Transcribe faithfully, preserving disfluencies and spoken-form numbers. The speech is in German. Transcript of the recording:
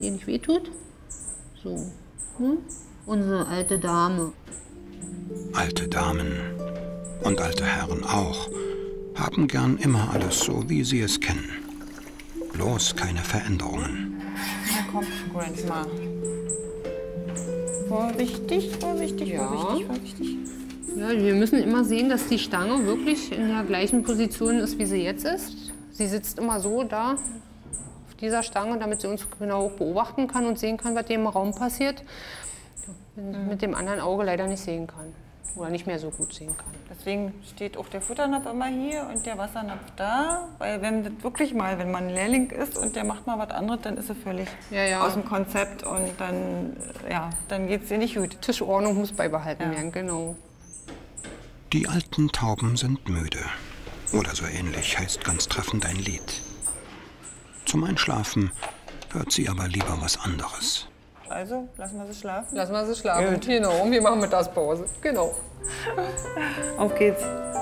Die nicht wehtut. So. Hm? Unsere alte Dame. Alte Damen und alte Herren auch haben gern immer alles so, wie sie es kennen. Bloß keine Veränderungen. Na komm, Grandma. Vorsichtig, vorsichtig, Ja. vorsichtig, vorsichtig. Ja, wir müssen immer sehen, dass die Stange wirklich in der gleichen Position ist, wie sie jetzt ist. Sie sitzt immer so da auf dieser Stange, damit sie uns genau beobachten kann und sehen kann, was hier im Raum passiert. Wenn sie Mhm. mit dem anderen Auge leider nicht sehen kann oder nicht mehr so gut sehen kann. Deswegen steht auch der Futternapf immer hier und der Wassernapf da. Weil wenn das wirklich mal, wenn man ein Lehrling ist und der macht mal was anderes, dann ist er völlig Ja, ja. aus dem Konzept und dann, ja, dann geht es dir nicht gut. Tischordnung muss beibehalten Ja. werden, genau. Die alten Tauben sind müde. Oder so ähnlich heißt ganz treffend ein Lied. Zum Einschlafen hört sie aber lieber was anderes. Also, lassen wir sie schlafen. Lassen wir sie schlafen. Gut. Genau, und wir machen Mittagspause. Genau. Auf geht's.